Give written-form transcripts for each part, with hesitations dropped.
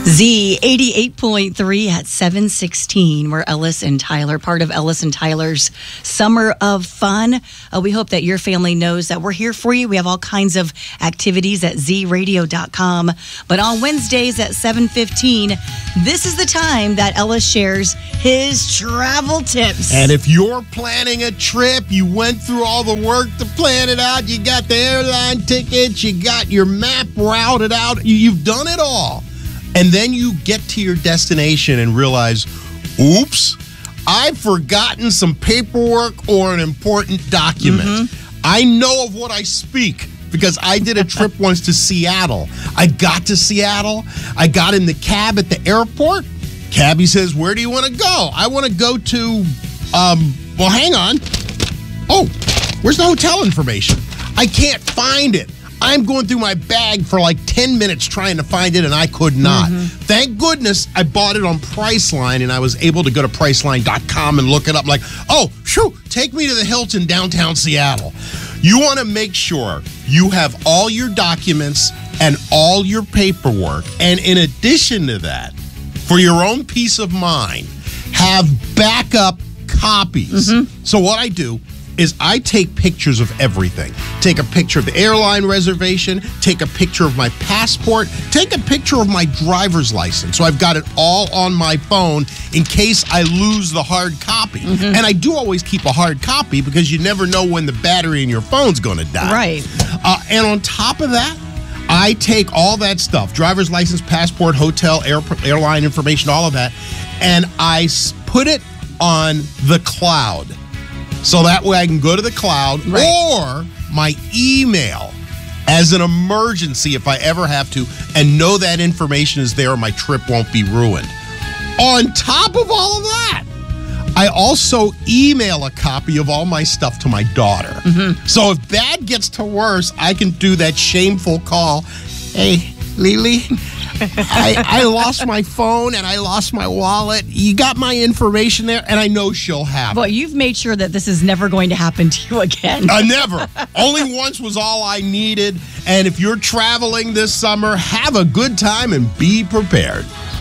Z 88.3 at 7:16. We're Ellis and Tyler, part of Ellis and Tyler's Summer of Fun. We hope that your family knows that we're here for you. We have all kinds of activities at zradio.com. But on Wednesdays at 7:15, this is the time that Ellis shares his travel tips. And if you're planning a trip, you went through all the work to plan it out, you got the airline tickets, you got your map routed out, you've done it all. And then you get to your destination and realize, oops, I've forgotten some paperwork or an important document. I know of what I speak because I did a trip once to Seattle. I got to Seattle. I got in the cab at the airport. Cabbie says, where do you want to go? I want to go to, well, hang on. Oh, where's the hotel information? I can't find it. I'm going through my bag for like 10 minutes trying to find it, and I could not. Thank goodness I bought it on Priceline, and I was able to go to Priceline.com and look it up like, oh, shoo, take me to the Hilton downtown Seattle. You want to make sure you have all your documents and all your paperwork, and in addition to that, for your own peace of mind, have backup copies. So what I do is I take pictures of everything. Take a picture of the airline reservation, take a picture of my passport, take a picture of my driver's license. So I've got it all on my phone in case I lose the hard copy. And I do always keep a hard copy because you never know when the battery in your phone's going to die. Right. And on top of that, I take all that stuff, driver's license, passport, hotel, airline information, all of that, and I put it on the cloud. So that way I can go to the cloud or my email as an emergency if I ever have to and know that information is there and my trip won't be ruined. On top of all of that, I also email a copy of all my stuff to my daughter. So if bad gets to worse, I can do that shameful call. Hey, Lily, I lost my phone and I lost my wallet. You got my information there? And I know she'll have it. Well, you've made sure that this is never going to happen to you again. Never. Only once was all I needed. And if you're traveling this summer, have a good time and be prepared.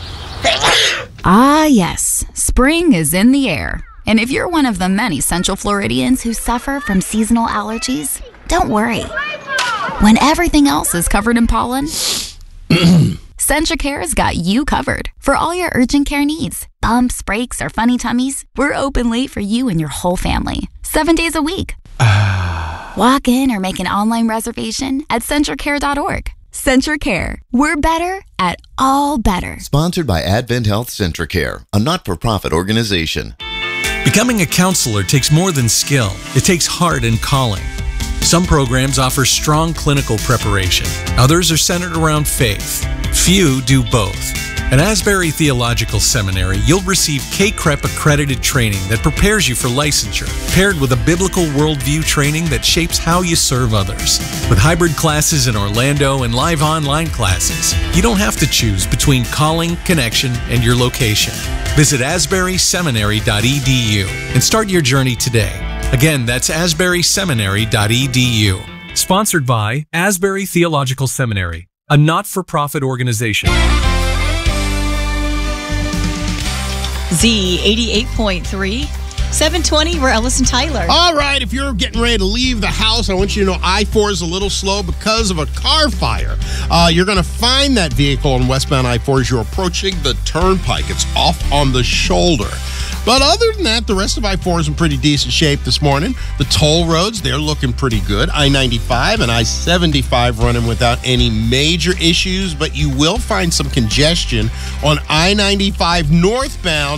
Ah, yes. Spring is in the air. And if you're one of the many Central Floridians who suffer from seasonal allergies, don't worry. When everything else is covered in pollen, CentraCare's got you covered for all your urgent care needs. Bumps, breaks, or funny tummies, we're open late for you and your whole family, 7 days a week. Walk in or make an online reservation at CentraCare.org. CentraCare. We're better at all better. Sponsored by Advent Health CentraCare, a not-for-profit organization. Becoming a counselor takes more than skill. It takes heart and calling. Some programs offer strong clinical preparation. Others are centered around faith. Few do both. At Asbury Theological Seminary, you'll receive K-CREP accredited training that prepares you for licensure, paired with a biblical worldview training that shapes how you serve others. With hybrid classes in Orlando and live online classes, you don't have to choose between calling, connection, and your location. Visit asburyseminary.edu and start your journey today. Again, that's asburyseminary.edu. Sponsored by Asbury Theological Seminary, a not-for-profit organization. Z 88.3, 7:20. We're Ellis and Tyler. All right, if you're getting ready to leave the house, I want you to know I-4 is a little slow because of a car fire. You're going to find that vehicle on westbound I-4 as you're approaching the turnpike. It's off on the shoulder. But other than that, the rest of I-4 is in pretty decent shape this morning. The toll roads, they're looking pretty good. I-95 and I-75 running without any major issues, but you will find some congestion on I-95 northbound.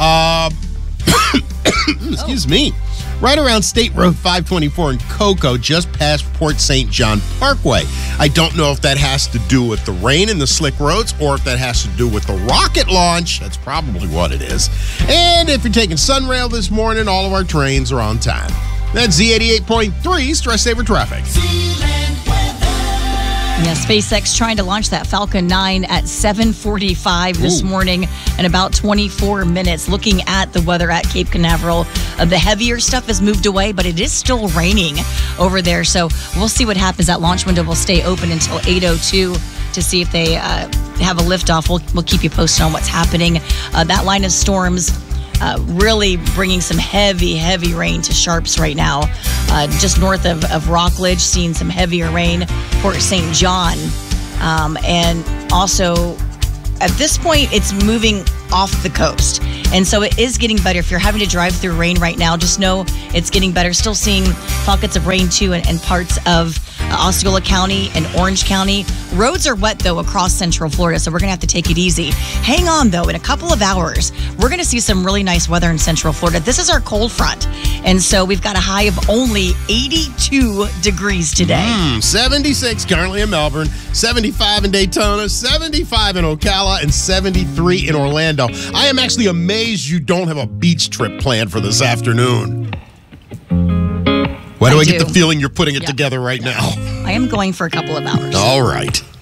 Excuse me. Right around State Road 524 in Cocoa, just past Port St. John Parkway. I don't know if that has to do with the rain and the slick roads or if that has to do with the rocket launch. That's probably what it is. And if you're taking Sunrail this morning, all of our trains are on time. That's Z88.3 Stress Saver Traffic. Yeah, SpaceX trying to launch that Falcon 9 at 7:45 this morning in about 24 minutes. Looking at the weather at Cape Canaveral, the heavier stuff has moved away, but it is still raining over there. So we'll see what happens. That launch window will stay open until 8:02 to see if they have a liftoff, we'll keep you posted on what's happening. That line of storms really bringing some heavy rain to Sharps right now. Just north of Rockledge, seeing some heavier rain. Port St. John. And also, at this point, it's moving off the coast. And so it is getting better. If you're having to drive through rain right now, just know it's getting better. Still seeing pockets of rain, too, and parts of Osceola County and Orange County. Roads are wet, though, across Central Florida, so we're going to have to take it easy. Hang on, though. In a couple of hours, we're going to see some really nice weather in Central Florida. This is our cold front, and so we've got a high of only 82 degrees today. 76 currently in Melbourne, 75 in Daytona, 75 in Ocala, and 73 in Orlando. I am actually amazed you don't have a beach trip planned for this afternoon. Why do I get the feeling you're putting it together right now? I am going for a couple of hours. All right.